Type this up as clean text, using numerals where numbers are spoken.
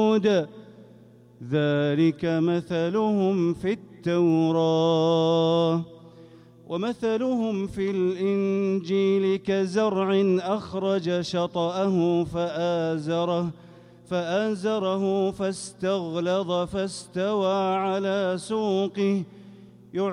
الهدى ذلك مثلهم في التوراة ومثلهم في الإنجيل كزرع أخرج شطأه فآزره فاستغلظ فاستوى على سوقه